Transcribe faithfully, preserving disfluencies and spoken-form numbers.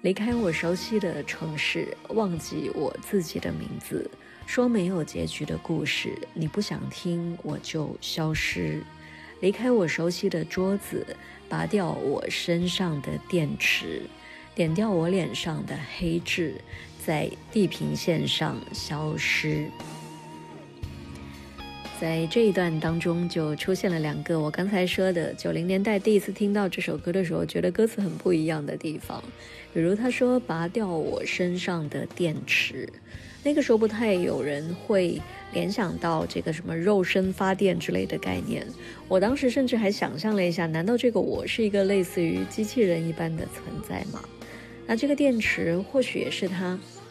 离开我熟悉的城市，忘记我自己的名字，说没有结局的故事，你不想听我就消失。离开我熟悉的桌子，拔掉我身上的电池，点掉我脸上的黑痣，在地平线上消失。在这一段当中就出现了两个我刚才说的九零年代第一次听到这首歌的时候觉得歌词很不一样的地方，比如他说拔掉我身上的电池，那个时候不太有人会联想到这个什么肉身发电之类的概念，我当时甚至还想象了一下，难道这个我是一个类似于机器人一般的存在吗？那这个电池或许也是他